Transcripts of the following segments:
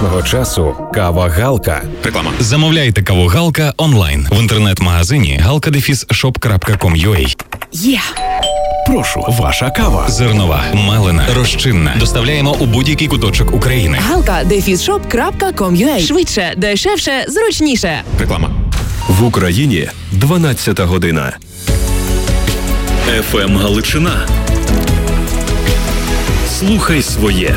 сучасного часу кава Галка. Реклама. Замовляйте каву Галка онлайн в інтернет-магазині galka-shop.com.ua. Є! Прошу, ваша кава. Зернова, мелена, розчинна. Доставляємо у будь-який куточок України. galka-shop.com.ua. Швидше, дешевше, зручніше. Реклама. В Україні 12 година. ФМ Галичина. Слухай своє.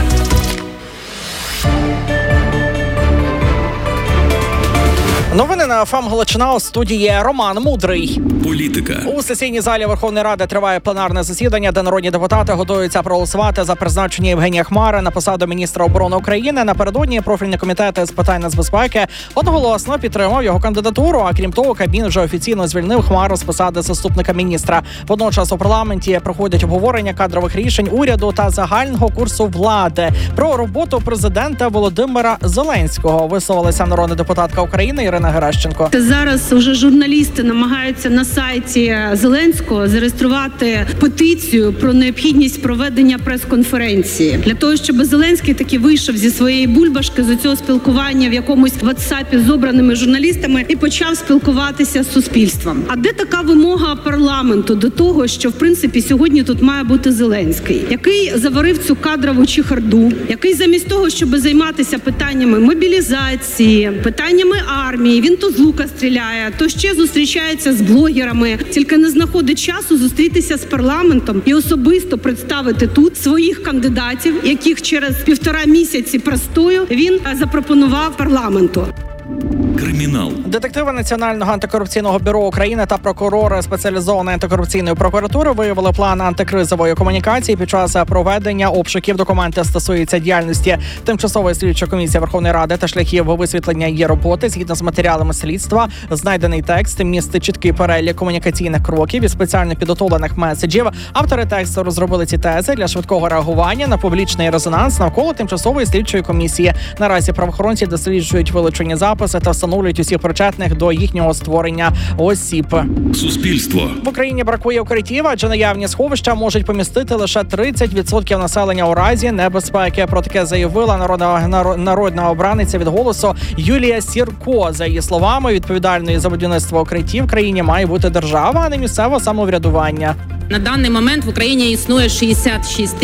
Новини на ФМ Галичина, у студії Роман Мудрий. Політика. У сесійній залі Верховної Ради триває пленарне засідання, де народні депутати готуються проголосувати за призначення Євгенія Хмари на посаду міністра оборони України. Напередодні профільний комітет з питань нацбезпеки одноголосно підтримав його кандидатуру, а крім того, Кабмін вже офіційно звільнив Хмару з посади заступника міністра. Водночас у парламенті проходять обговорення кадрових рішень уряду та загального курсу влади. Про роботу президента Володимира Зеленського висловилася народна депутатка України Ірина Геращенко. Зараз уже журналісти намагаються на сайті Зеленського зареєструвати петицію про необхідність проведення прес-конференції для того, щоб Зеленський таки вийшов зі своєї бульбашки, з цього спілкування в якомусь WhatsApp з обраними журналістами і почав спілкуватися з суспільством. А де така вимога парламенту до того, що в принципі сьогодні тут має бути Зеленський, який заварив цю кадрову чехарду, який замість того, щоб займатися питаннями мобілізації, питаннями армії, він то з лука стріляє, то ще зустрічається з блогерами, тільки не знаходить часу зустрітися з парламентом і особисто представити тут своїх кандидатів, яких через 1,5 місяці простою він запропонував парламенту. Кримінал. Детективи Національного антикорупційного бюро України та прокурори спеціалізованої антикорупційної прокуратури виявили план антикризової комунікації під час проведення обшуків. Документи стосуються діяльності Тимчасової слідчої комісії Верховної Ради та шляхів висвітлення її роботи. Згідно з матеріалами слідства, знайдений текст містить чіткий перелік комунікаційних кроків і спеціально підготовлених меседжів. Автори тексту розробили ці тези для швидкого реагування на публічний резонанс навколо Тимчасової слідчої комісії. Наразі правоохоронці досліджують вилучені записи та встановлюють усіх причетних до їхнього створення осіб. Суспільство. В Україні бракує укриттів, адже наявні сховища можуть помістити лише 30% населення у разі небезпеки. Про таке заявила народна обраниця від «Голосу» Юлія Сірко. За її словами, відповідальною за будівництво укриттів в країні має бути держава, а не місцеве самоврядування. На даний момент в Україні існує 66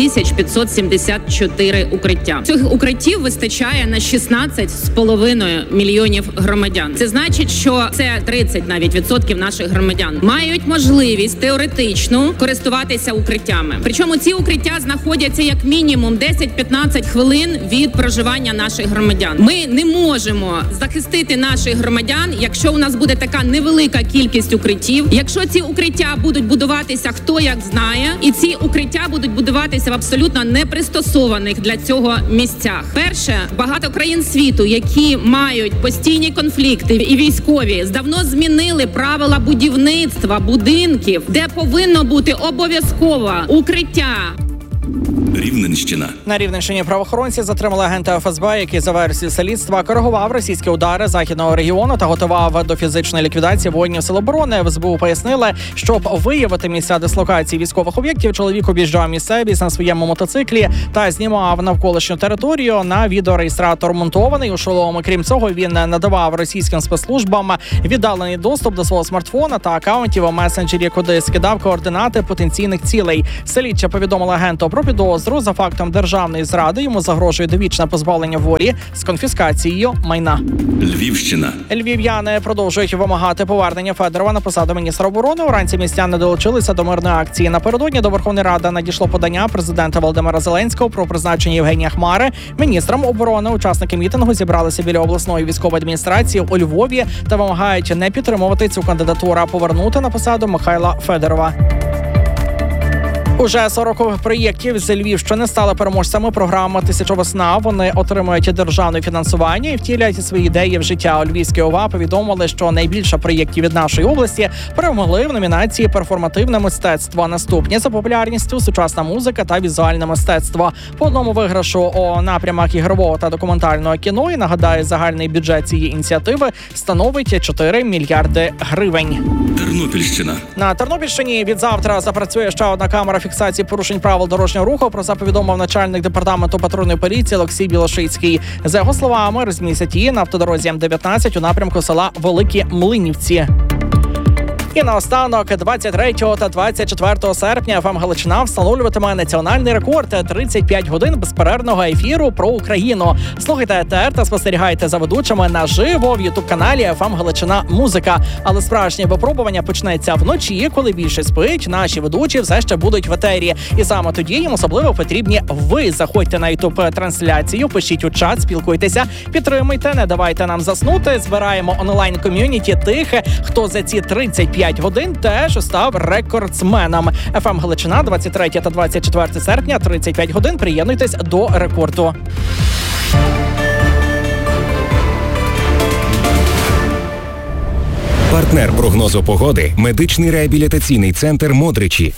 574 укриття. Цих укриттів вистачає на 16,5 мільйонів громадян. Це значить, що це 30 навіть відсотків наших громадян мають можливість теоретично користуватися укриттями. Причому ці укриття знаходяться як мінімум 10-15 хвилин від проживання наших громадян. Ми не можемо захистити наших громадян, якщо у нас буде така невелика кількість укриттів. Якщо ці укриття будуть будуватися хто як знає, і ці укриття будуть будуватися в абсолютно непристосованих для цього місцях. Перше, багато країн світу, які мають постійні конфлікти і військові, давно змінили правила будівництва будинків, де повинно бути обов'язково укриття. Рівненщина. На Рівненщині правоохоронці затримали агента ФСБ, який за версією слідства коригував російські удари західного регіону та готував до фізичної ліквідації воїнів Сил оборони. В СБУ пояснили, щоб виявити місця дислокації військових об'єктів, чоловік об'їжджав місцевість на своєму мотоциклі та знімав навколишню територію. На відеореєстратор монтований у шоломі. Крім цього, він надавав російським спецслужбам віддалений доступ до свого смартфона та акаунтів у месенджері, куди скидав координати потенційних цілей. Слідчі повідомили агенту про підозру за фактом державної зради. Йому загрожує довічне позбавлення волі з конфіскацією майна. Львівщина. Львів'яни продовжують вимагати повернення Федорова на посаду міністра оборони. Уранці містяни долучилися до мирної акції. Напередодні до Верховної Ради надійшло подання президента Володимира Зеленського про призначення Євгенія Хмари міністром оборони. Учасники мітингу зібралися біля обласної військової адміністрації у Львові та вимагають не підтримувати цю кандидатуру, а повернути на посаду Михайла Федорова. Уже 40 проєктів з Львівщини стали переможцями програми «Тисяча весна». Вони отримують державне фінансування і втілять свої ідеї в життя. У Львівській ОВА повідомили, що найбільше проєктів від нашої області перемогли в номінації «Перформативне мистецтво». Наступні за популярністю сучасна музика та візуальне мистецтво. По одному виграшу у напрямах ігрового та документального кіно. І нагадаю, загальний бюджет цієї ініціативи становить 4 мільярди гривень. Тернопільщина. На Тернопільщині від завтра запрацює ще одна камера фіксації порушень правил дорожнього руху. Про це повідомив начальник департаменту патрульної поліції Олексій Білошицький. За його словами, розмістять її на автодорозі М19 у напрямку села Великі Млинівці. І наостанок, 23 та 24 серпня ФМ Галичина встановлюватиме національний рекорд – 35 годин безперервного ефіру про Україну. Слухайте ЕТР та спостерігайте за ведучими наживо в ютуб-каналі ФМ Галичина Музика. Але справжнє випробування почнеться вночі, коли більше спить. Наші ведучі все ще будуть в етері. І саме тоді їм особливо потрібні ви. Заходьте на ютуб-трансляцію, пишіть у чат, спілкуйтеся, підтримуйте, не давайте нам заснути. Збираємо онлайн-ком'юніті тих, хто за ці 35 годин теж став рекордсменом. ФМ Галичина, 23 та 24 серпня, 35 годин. Приєднуйтесь до рекорду. Партнер прогнозу погоди – медичний реабілітаційний центр «Модричі».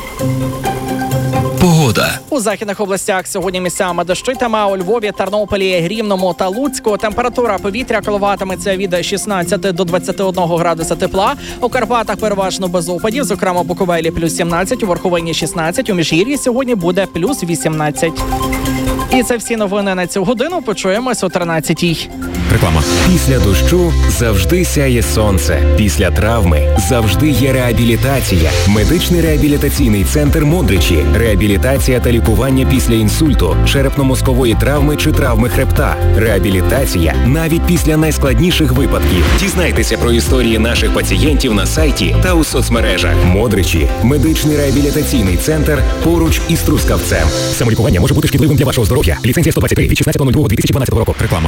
Погода. У західних областях сьогодні місцями дощитиме. У Львові, Тернополі, Рівному та Луцьку температура повітря коливатиметься від 16 до 21 градуса тепла. У Карпатах переважно без опадів, зокрема у Буковелі плюс 17, у Верховині 16, у Міжгір'ї сьогодні буде плюс 18. І це всі новини на цю годину. Почуємось о 13-й. Реклама. Після дощу завжди сяє сонце. Після травми завжди є реабілітація. Медичний реабілітаційний центр «Модричі». Реабілітація та лікування після інсульту, черепно-мозкової травми чи травми хребта. Реабілітація навіть після найскладніших випадків. Дізнайтеся про історії наших пацієнтів на сайті та у соцмережах. «Модричі» – медичний реабілітаційний центр поруч із Трускавцем. Самолікування може бути шкідливим для вашого здоров'я. Ліцензія 123 від 16.02.2012 року. Реклама.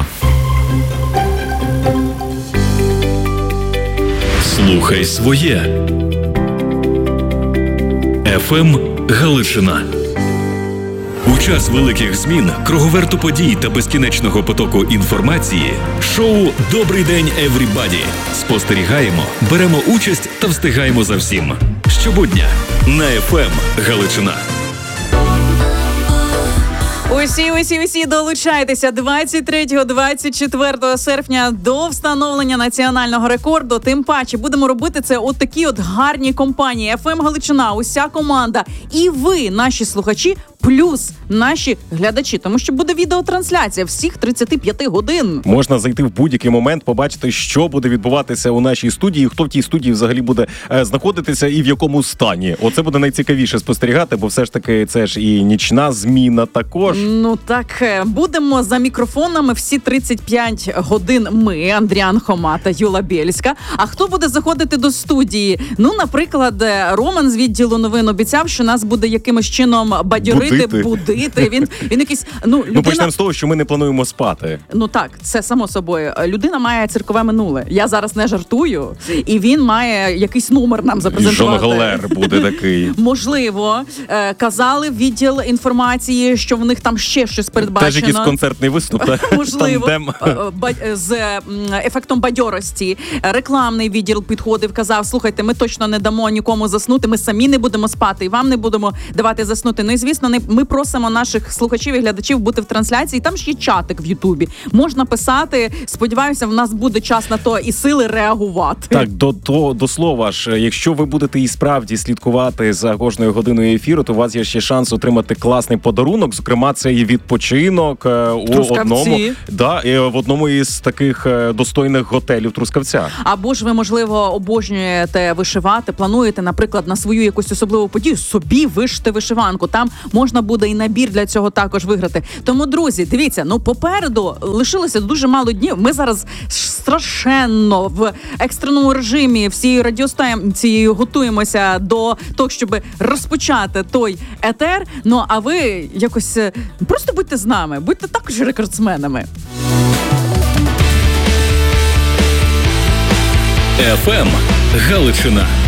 Слухай своє. ФМ Галичина. У час великих змін, круговерту подій та безкінечного потоку інформації шоу «Добрий день, Еврібаді». Спостерігаємо, беремо участь та встигаємо за всім. Щобудня на ФМ Галичина. Усі долучайтеся 23-24 серпня до встановлення національного рекорду. Тим паче будемо робити це от такі от гарні компанії. ФМ Галичина, уся команда і ви, наші слухачі, плюс наші глядачі. Тому що буде відеотрансляція всіх 35 годин. Можна зайти в будь-який момент, побачити, що буде відбуватися у нашій студії, хто в тій студії взагалі буде знаходитися і в якому стані. Оце буде найцікавіше спостерігати, бо все ж таки це ж і нічна зміна також. Ну так, будемо за мікрофонами всі 35 годин ми, Андріан Хома та Юла Бєльська. А хто буде заходити до студії? Ну, наприклад, Роман з відділу новин обіцяв, що нас буде якимось чином будити. Він якийсь, людина... Ну, почнемо з того, що ми не плануємо спати. Ну так, це само собою. Людина має циркове минуле. Я зараз не жартую. І він має якийсь номер нам запрезентувати. Жонглер буде такий. Можливо. Казали в відділ інформації, що в них там ще щось передбачено. Теж якийсь концертний виступ, можливо, з ефектом бадьорості. Рекламний відділ підходив, казав, слухайте, ми точно не дамо нікому заснути, ми самі не будемо спати і вам не будемо давати заснути. Ну і звісно, ми просимо наших слухачів і глядачів бути в трансляції. Там ж є чатик в Ютубі. Можна писати. Сподіваюся, в нас буде час на то і сили реагувати. Так, до слова ж, якщо ви будете і справді слідкувати за кожною годиною ефіру, то у вас є ще шанс отримати класний подарунок. Зокрема, це і відпочинок в одному із таких достойних готелів Трускавця. Або ж ви, можливо, обожнюєте вишивати, плануєте, наприклад, на свою якусь особливу подію собі вишити вишиванку. Там можна буде і набір для цього також виграти. Тому, друзі, дивіться, попереду лишилося дуже мало днів. Ми зараз страшенно в екстреному режимі всією радіостанцією готуємося до того, щоб розпочати той етер. Ну, а ви якось просто будьте з нами, будьте також рекордсменами. ФМ Галичина.